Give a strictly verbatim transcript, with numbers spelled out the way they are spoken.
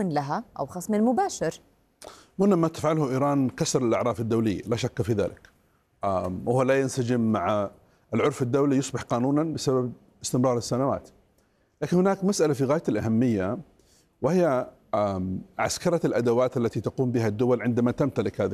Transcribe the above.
معاون لها أو خصم مباشر. وإن ما تفعله إيران كسر الأعراف الدولية لا شك في ذلك، وهو لا ينسجم مع العرف الدولي، يصبح قانونا بسبب استمرار السنوات. لكن هناك مسألة في غاية الأهمية، وهي عسكرة الأدوات التي تقوم بها الدول عندما تمتلك هذه